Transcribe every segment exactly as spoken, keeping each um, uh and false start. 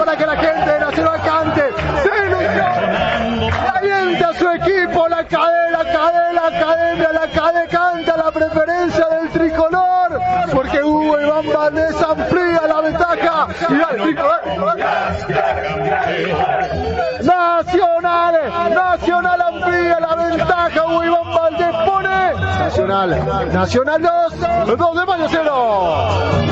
para que la gente de Nacional cante. ¡Se ilusiona! Calienta su equipo, la cadena, la cadena, la academia, la cadena canta la preferencia del tricolor, porque Hugo Iván Valdés amplía la ventaja y al tricolor. Nacional, Nacional amplía la ventaja, Hugo Iván Valdés pone Nacional, Nacional dos, dos de mayo cero.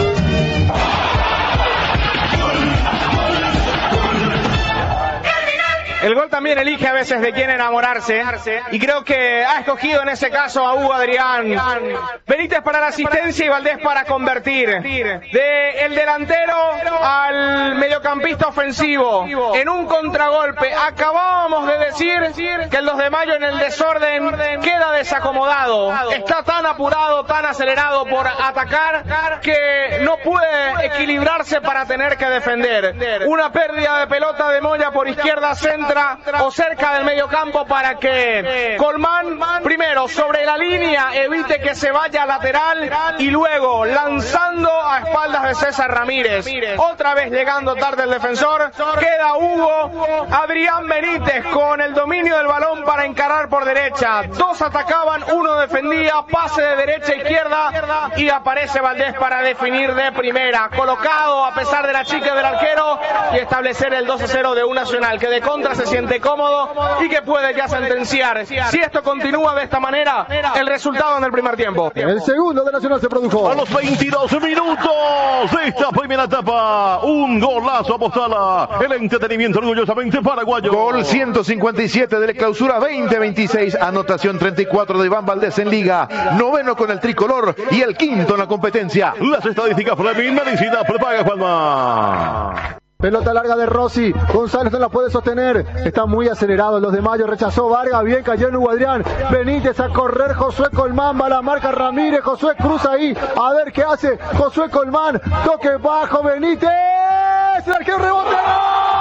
El gol también elige a veces de quién enamorarse, y creo que ha escogido en ese caso a Hugo Adrián Benítez para la asistencia y Valdés para convertir. De el delantero al mediocampista ofensivo en un contragolpe. Acabábamos de decir que el dos de mayo en el desorden queda desacomodado. Está tan apurado, tan acelerado por atacar que no puede equilibrarse para tener que defender. Una pérdida de pelota de Moya por izquierda centro o cerca del medio campo para que Colmán primero sobre la línea evite que se vaya lateral y luego lanzando a espaldas de César Ramírez, otra vez llegando tarde el defensor. Queda Hugo Adrián Benítez con el dominio del balón para encarar por derecha. Dos atacaban, uno defendía, pase de derecha a izquierda y aparece Valdés para definir de primera, colocado a pesar de la chica del arquero y establecer el dos a cero de un Nacional que de contra se siente cómodo y que puede ya sentenciar, si esto continúa de esta manera, el resultado en el primer tiempo. El segundo de Nacional se produjo a los veintidós minutos de esta primera etapa. Un golazo apostala el entretenimiento orgullosamente paraguayo. Gol ciento cincuenta y siete de la clausura veinte veintiséis, anotación treinta y cuatro de Iván Valdés en liga, noveno con el tricolor y el quinto en la competencia. Las estadísticas Fleming, medicina, prepaga Palma. Pelota larga de Rossi, González no la puede sostener, está muy acelerado, los de Mayo rechazó Vargas, bien cayó en Hugo Adrián Benítez a correr, Josué Colmán va a la marca Ramírez, Josué cruza ahí, a ver qué hace Josué Colmán, toque bajo Benítez, el arquero rebote, ¡gol!